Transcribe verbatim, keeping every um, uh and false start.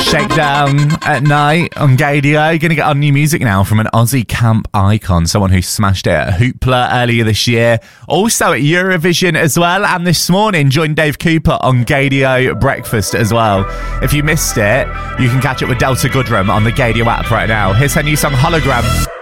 Shakedown at night on Gadio. You're going to get on new music now from an Aussie camp icon, someone who smashed it at Hoopla earlier this year. Also at Eurovision as well. And this morning joined Dave Cooper on Gadio Breakfast as well. If you missed it, you can catch up with Delta Goodrem on the Gadio app right now. Here's her new song, Hologram.